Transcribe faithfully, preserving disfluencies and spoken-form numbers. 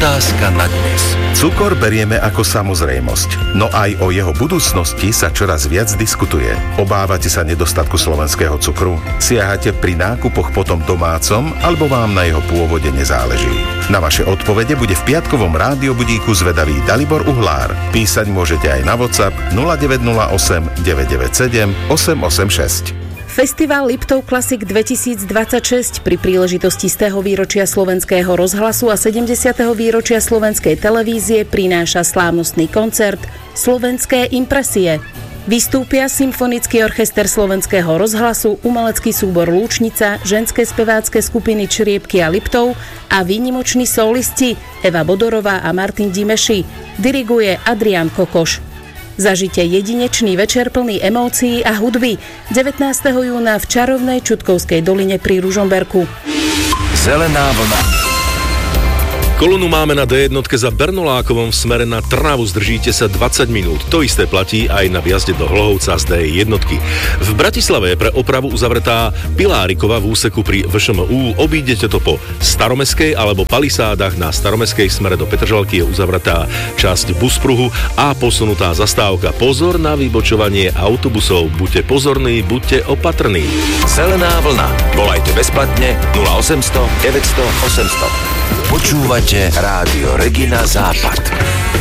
Otázka na dnes. Cukor berieme ako samozrejmosť, no aj o jeho budúcnosti sa čoraz viac diskutuje. Obávate sa nedostatku slovenského cukru? Siahate pri nákupoch potom domácom, alebo vám na jeho pôvode nezáleží? Na vaše odpovede bude v piatkovom rádiobudíku zvedavý Dalibor Uhlár. Písať môžete aj na WhatsApp nula deväť nula osem deväť deväť sedem osem osem šesť. Festival Liptov Classic dvetisícdvadsaťšesť pri príležitosti stého výročia slovenského rozhlasu a sedemdesiateho výročia slovenskej televízie prináša slávnostný koncert Slovenské impresie. Vystúpia Symfonický orchester slovenského rozhlasu, umelecký súbor Lúčnica, ženské spevácké skupiny Čriepky a Liptov a výnimoční solisti Eva Bodorová a Martin Dimeši. Diriguje Adrián Kokoš. Zažite jedinečný večer plný emócií a hudby devätnásteho júna v čarovnej Čutkovskej doline pri Ružomberku. Zelená vlna. Kolónu máme na dé jedna za Bernolákovom v smere na Trnavu, zdržíte sa dvadsať minút. To isté platí aj na vjazde do Hlohovca z dé jedna. V Bratislave je pre opravu uzavretá Pilárikova v úseku pri vé šé em ú. Obídete to po Staromeskej alebo Palisádach. Na Staromeskej smere do Petržalky je uzavretá časť buspruhu a posunutá zastávka. Pozor na vybočovanie autobusov. Buďte pozorní, buďte opatrní. Zelená vlna. Volajte bezplatne nula osemsto deväťsto osemsto. Počúvate Rádio Regina Západ.